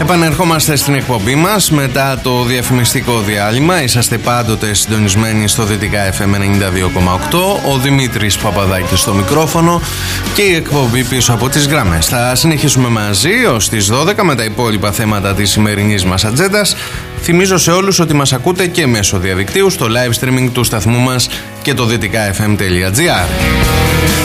Επανερχόμαστε στην εκπομπή μας μετά το διαφημιστικό διάλειμμα. Είσαστε πάντοτε συντονισμένοι στο Δυτικά FM 92,8. Ο Δημήτρης Παπαδάκης στο μικρόφωνο και η εκπομπή πίσω από τις γραμμές. Θα συνεχίσουμε μαζί ως τις 12 με τα υπόλοιπα θέματα της σημερινής μας ατζέντας. Θυμίζω σε όλους ότι μας ακούτε και μέσω διαδικτύου στο live streaming του σταθμού μας και το dtykfm.gr.